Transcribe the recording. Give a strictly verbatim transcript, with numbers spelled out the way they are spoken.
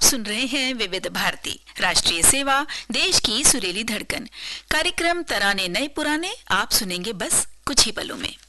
सुन रहे हैं विविध भारती राष्ट्रीय सेवा, देश की सुरीली धड़कन। कार्यक्रम तराने नए पुराने आप सुनेंगे बस कुछ ही पलों में।